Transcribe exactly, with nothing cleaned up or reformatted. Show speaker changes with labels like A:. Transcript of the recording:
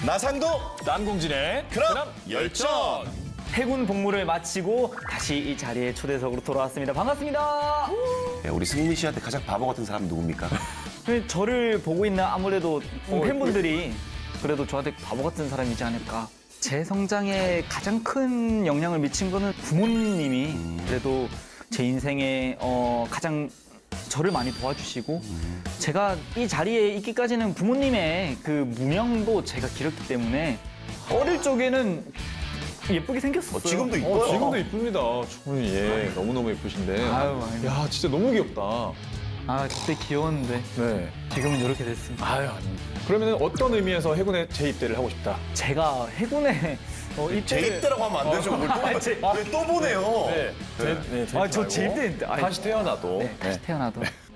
A: 나상도
B: 남궁진의
A: 그럼 열전.
C: 해군 복무를 마치고 다시 이 자리에 초대석으로 돌아왔습니다. 반갑습니다.
A: 네, 우리 승민 씨한테 가장 바보 같은 사람은 누굽니까?
C: 저를 보고 있는 아무래도 팬분들이 그래도 저한테 바보 같은 사람이지 않을까. 제 성장에 가장 큰 영향을 미친 거는 부모님이 그래도 제 인생에 어, 가장 저를 많이 도와주시고 제가 이 자리에 있기까지는 부모님의 그 무명도 제가 길었기 때문에 어릴 적에는 예쁘게 생겼었어요.
A: 어, 지금도 이뻐요.
B: 어, 지금도 이쁩니다. 충분히 예, 너무너무 예쁘신데.
C: 아유, 아유.
B: 야, 진짜 너무 귀엽다.
C: 아, 그때 귀여웠는데
B: 네.
C: 지금은 이렇게 됐습니다.
B: 아유, 아닙니다. 그러면 어떤 의미에서 해군에 재입대를 하고 싶다?
C: 제가 해군에 어, 이때
A: 재입대라고 하면 안 되죠. 뭘 또, 왜 또 보내요?
B: 네. 재, 네,
C: 아, 저
B: 재입대
C: 재입대
B: 말고. 다시 태어나도.
C: 네, 다시 태어나도